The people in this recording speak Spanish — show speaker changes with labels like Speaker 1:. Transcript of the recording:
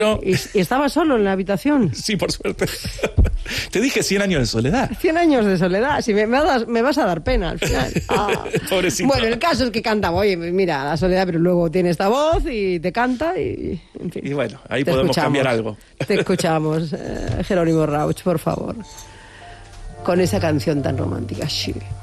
Speaker 1: No.
Speaker 2: ¿Y estaba solo en la habitación?
Speaker 1: Sí, por suerte. Te dije 100 años de soledad.
Speaker 2: 100 años de soledad. Si me vas a dar pena al final.
Speaker 1: Pobrecito.
Speaker 2: Bueno, el caso es que canta. Oye, mira, la soledad, pero luego tiene esta voz y te canta y en fin.
Speaker 1: Y bueno, ahí
Speaker 2: Te
Speaker 1: podemos
Speaker 2: escuchamos.
Speaker 1: cambiar algo.
Speaker 2: Te escuchamos, Jerónimo Rauch, por favor. Con esa canción tan romántica, sí.